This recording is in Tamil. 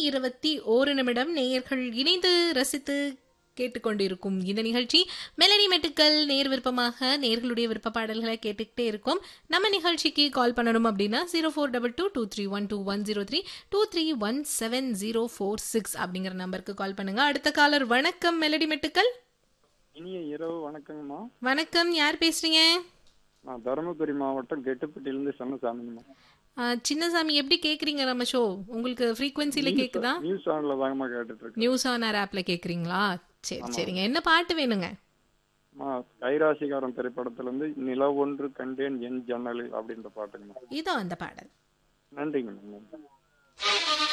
21 நேயர்கள் இணைந்து ரசித்து கேட்டுக்கொண்டிருக்கும் இந்த நிகழ்ச்சி மெலடி மெட்டுக்கள். நேர் விருப்பமாக நேர்களுடைய விருப்ப பாடல்களை கேட்டுக்கிட்டே இருக்கும். நம்ம நிகழ்ச்சிக்கு கால் பண்ணணும் அப்படின்னா 0422231210 231704 அப்படிங்கிற நம்பருக்கு கால் பண்ணுங்க. அடுத்த காலர். வணக்கம் மெலடி மெட்டுக்கள். இனிய இரவு வணக்கங்கம்மா. வணக்கம், யார் பேசுறீங்க? நான் தருமபுரி மாவட்டம் கெட்டுப்பட்டியிலிருந்து சன்னசாமிங்கம்மா. சின்னசாமி, எப்படி கேக்குறீங்க நம்ம ஷோ? உங்களுக்கு ஃப்ரீக்வன்சில கேக்குதா? நியூஸ் ஆன்ல தாங்கம்மா கேட்டுட்டு இருக்கேன். நியூஸ் ஆன் ஏர் ஆப்ல கேக்குறீங்களா? சரி சரிங்க. என்ன பாட்டு வேணுங்க? கைராசிகாரன் திரைப்படத்துல இருந்து நிலவொன்று கண்டேன் என் ஜன்னலில் அப்படின்ற பாட்டுங்கம்மா. இதோ அந்த பாடல். நன்றிங்கம்மா.